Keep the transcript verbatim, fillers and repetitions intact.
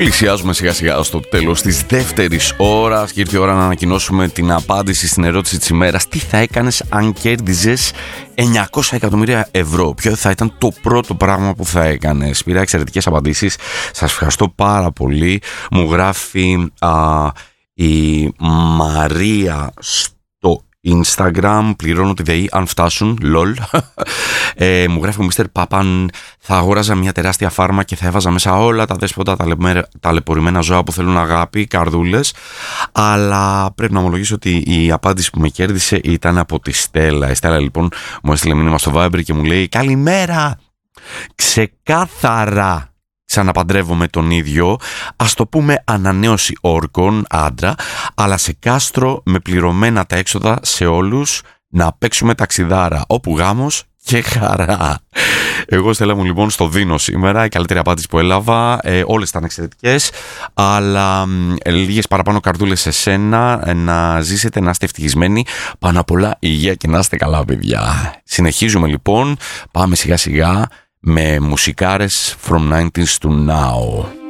Πλησιάζουμε σιγά σιγά στο τέλος της δεύτερης ώρας και ήρθε η ώρα να ανακοινώσουμε την απάντηση στην ερώτηση της ημέρας. Τι θα έκανες αν κέρδιζες εννιακόσια εκατομμύρια ευρώ? Ποιο θα ήταν το πρώτο πράγμα που θα έκανες? Πήρα εξαιρετικές απαντήσεις. Σας ευχαριστώ πάρα πολύ. Μου γράφει α, η Μαρία στο Instagram, πληρώνω τη ΔΕΗ αν φτάσουν, λολ. ε, μου γράφει ο μίστερ Παπάν, θα αγόραζα μια τεράστια φάρμα και θα έβαζα μέσα όλα τα δέσποτα ταλαιπωρημένα ζώα που θέλουν αγάπη, καρδούλες. Αλλά πρέπει να ομολογήσω ότι η απάντηση που με κέρδισε ήταν από τη Στέλλα. Η Στέλλα λοιπόν μου έστειλε μήνυμα στο Viber και μου λέει καλημέρα, ξεκάθαρα ξαναπαντρεύομαι τον ίδιο, ας το πούμε ανανέωση όρκων, άντρα, αλλά σε κάστρο με πληρωμένα τα έξοδα σε όλους, να παίξουμε ταξιδάρα, όπου γάμος και χαρά. Εγώ Στέλλα μου λοιπόν στο δίνω σήμερα, η καλύτερη απάντηση που έλαβα, ε, όλες ήταν εξαιρετικές, αλλά ε, λίγες παραπάνω καρδούλες σε σένα, ε, να ζήσετε, να είστε ευτυχισμένοι, πάνω απ' όλα υγεία και να είστε καλά παιδιά. Συνεχίζουμε λοιπόν, πάμε σιγά σιγά με μουσικάρες from nineties to now.